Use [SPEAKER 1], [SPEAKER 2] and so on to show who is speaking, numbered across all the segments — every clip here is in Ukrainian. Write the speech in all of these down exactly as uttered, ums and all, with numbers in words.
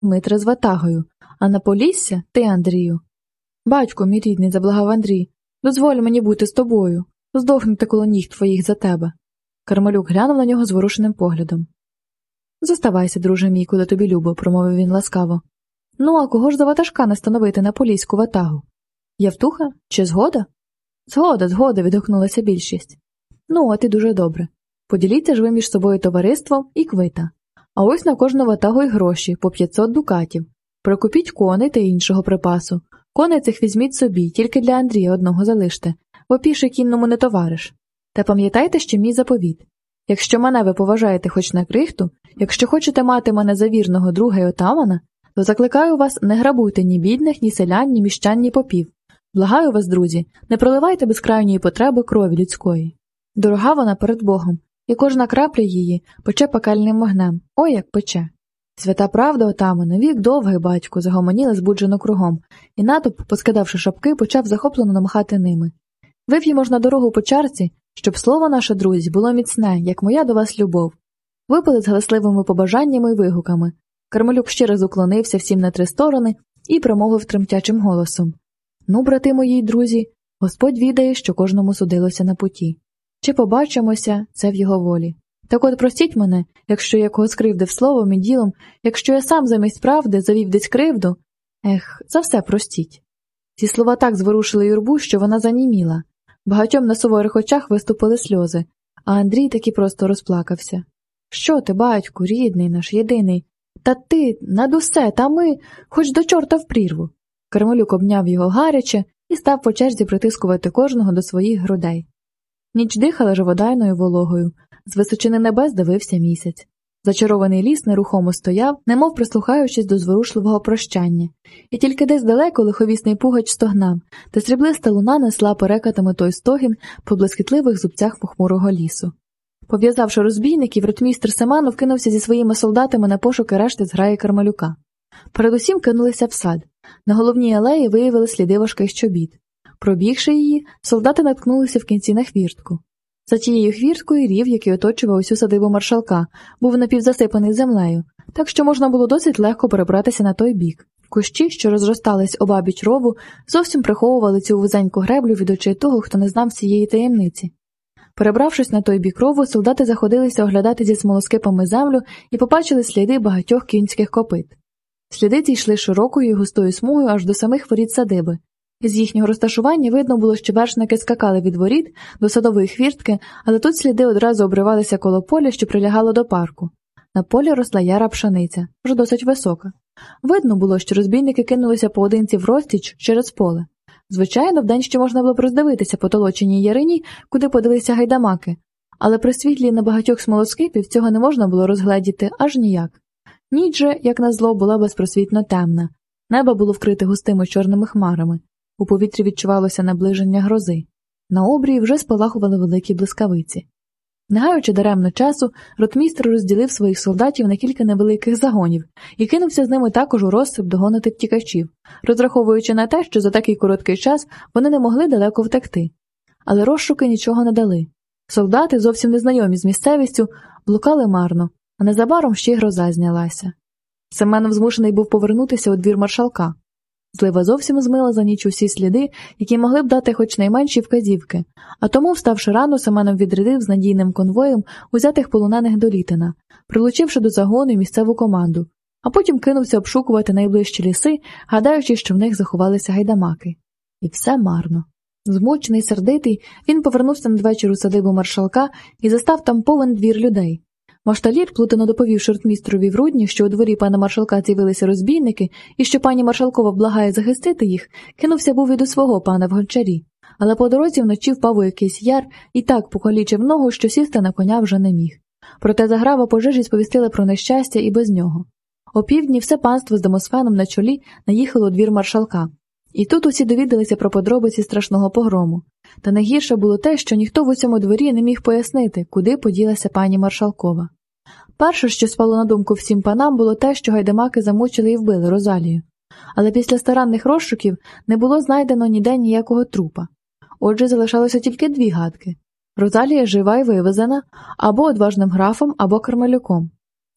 [SPEAKER 1] Дмитре з ватагою, а на Полісся – ти, Андрію. Батьку, мій рідний, заблагав Андрій, дозволь мені бути з тобою, здохнути коло ніг твоїх за тебе. Кармелюк глянув на нього зворушеним поглядом. Зоставайся, друже мій, коли тобі любо, промовив він ласкаво. Ну, а кого ж за ватажка настановити на поліську ватагу? Євтуха? Чи згода? Згода, згода, відгукнулася більшість. Ну, от і дуже добре. Поділіться ж ви між собою товариством і квита. А ось на кожну ватагу й гроші, по п'ятсот дукатів. Прикупіть коней та іншого припасу. Коней цих візьміть собі, тільки для Андрія одного залиште, бо піший кінному не товариш. Та пам'ятайте ще мій заповіт. Якщо мене ви поважаєте хоч на крихту, якщо хочете мати мене за вірного друга й отамана, то закликаю вас, не грабуйте ні бідних, ні селян, ні міщан, ні попів. Благаю вас, друзі, не проливайте без крайньої потреби крові людської. Дорога вона перед Богом, і кожна крапля її пече пекельним вогнем. Ой, як пече. Свята правда, отамане, вік довгий, батьку, загомоніли збуджено кругом, і натовп, поскидавши шапки, почав захоплено намахати ними. Вип'ємо ж на дорогу по чарці, щоб слово наше, друзі, було міцне, як моя до вас любов. Випили з галасливими побажаннями й вигуками. Кармелюк ще раз уклонився всім на три сторони і промовив тремтячим голосом. Ну, брати мої й друзі, Господь відає, що кожному судилося на путі. Чи побачимося, це в його волі. Так от простіть мене, якщо я кого скривдив словом і ділом, якщо я сам замість правди завів десь кривду. Ех, за все простіть. Ці слова так зворушили юрбу, що вона заніміла. Багатьом на суворих очах виступили сльози, а Андрій таки просто розплакався. Що ти, батьку, рідний наш, єдиний? Та ти, над усе, та ми, хоч до чорта в прірву. Кармелюк обняв його гаряче і став по черзі притискувати кожного до своїх грудей. Ніч дихала живодайною вологою, з височини небес дивився місяць. Зачарований ліс нерухомо стояв, немов прислухаючись до зворушливого прощання, і тільки десь далеко лиховісний пугач стогнав, та сріблиста луна несла перекатами той стогін по блискітливих зубцях похмурого лісу. Пов'язавши розбійників, ротмістр Семенов кинувся зі своїми солдатами на пошуки решти зграї Кармелюка. Передусім кинулися в сад. На головній алеї виявили сліди важких чобіт. Пробігши її, солдати наткнулися в кінці на хвіртку. За тією хвірткою рів, який оточував усю садибу маршалка, був напівзасипаний землею, так що можна було досить легко перебратися на той бік. Кущі, що розростались обабіч рову, зовсім приховували цю вузеньку греблю від очей того, хто не знав цієї таємниці. Перебравшись на той бік рову, солдати заходилися оглядати зі смолоскипами землю і побачили сліди багатьох кінських копит. Сліди ці йшли широкою і густою смугою аж до самих воріт садиби. З їхнього розташування видно було, що вершники скакали від воріт до садової хвіртки, але тут сліди одразу обривалися коло поля, що прилягало до парку. На полі росла яра пшениця, вже досить висока. Видно було, що розбійники кинулися поодинці в розтіч через поле. Звичайно, вдень ще можна було б роздивитися по толоченій ярині, куди подалися гайдамаки, але при світлі на багатьох смолоскипів цього не можна було розгледіти аж ніяк. Ніч же, як назло, була безпросвітно темна. Небо було вкрите густими чорними хмарами. У повітрі відчувалося наближення грози. На обрії вже спалахували великі блискавиці. Не гаючи даремно часу, ротмістр розділив своїх солдатів на кілька невеликих загонів і кинувся з ними також у розсип догонити втікачів, розраховуючи на те, що за такий короткий час вони не могли далеко втекти. Але розшуки нічого не дали. Солдати, зовсім незнайомі з місцевістю, блукали марно, а незабаром ще й гроза знялася. Семенов змушений був повернутися у двір маршалка. Злива зовсім змила за ніч усі сліди, які могли б дати хоч найменші вказівки, а тому, вставши рано, Семенов відрядив з надійним конвоєм узятих полонених до Літина, прилучивши до загону місцеву команду, а потім кинувся обшукувати найближчі ліси, гадаючи, що в них заховалися гайдамаки. І все марно. Змучений, сердитий, він повернувся надвечір у садибу маршалка і застав там повен двір людей. Машталір, плутано доповів ротмістрові в Рудні, що у дворі пана маршалка з'явилися розбійники і що пані маршалкова благає захистити їх, кинувся був і до свого пана в гончарі, але по дорозі вночі впав у якийсь яр і так покалічив ногу, що сісти на коня вже не міг. Проте заграва пожежі сповістила про нещастя і без нього. Опівдні все панство з Демосфеном на чолі наїхало у двір маршалка. І тут усі довідалися про подробиці страшного погрому. Та найгірше було те, що ніхто в усьому дворі не міг пояснити, куди поділася пані маршалкова. Перше, що спало на думку всім панам, було те, що гайдамаки замучили і вбили Розалію. Але після старанних розшуків не було знайдено ніде ніякого трупа. Отже, залишалося тільки дві гадки. Розалія жива і вивезена або одважним графом, або Кармелюком.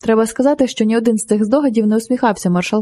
[SPEAKER 1] Треба сказати, що ні один з цих здогадів не усміхався маршалку.